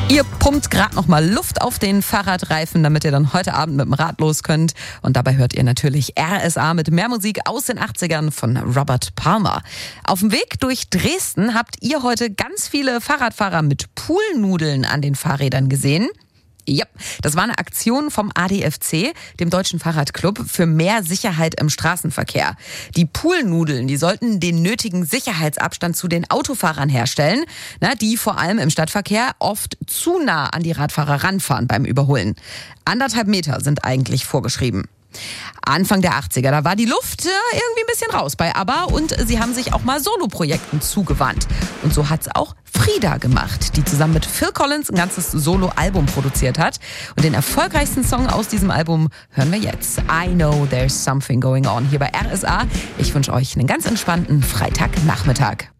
Ihr pumpt gerade noch mal Luft auf den Fahrradreifen, damit ihr dann heute Abend mit dem Rad los könnt. Und dabei hört ihr natürlich RSA mit mehr Musik aus den 80ern von Robert Palmer. Auf dem Weg durch Dresden habt ihr heute ganz viele Fahrradfahrer mit Poolnudeln an den Fahrrädern gesehen. Ja, das war eine Aktion vom ADFC, dem Deutschen Fahrradclub, für mehr Sicherheit im Straßenverkehr. Die Poolnudeln, die sollten den nötigen Sicherheitsabstand zu den Autofahrern herstellen, die vor allem im Stadtverkehr oft zu nah an die Radfahrer ranfahren beim Überholen. 1,5 Meter sind eigentlich vorgeschrieben. Anfang der 80er, da war die Luft irgendwie ein bisschen raus bei ABBA und sie haben sich auch mal Soloprojekten zugewandt. Und so hat's auch Frida gemacht, die zusammen mit Phil Collins ein ganzes Solo-Album produziert hat. Und den erfolgreichsten Song aus diesem Album hören wir jetzt. I Know There's Something Going On hier bei RSA. Ich wünsche euch einen ganz entspannten Freitagnachmittag.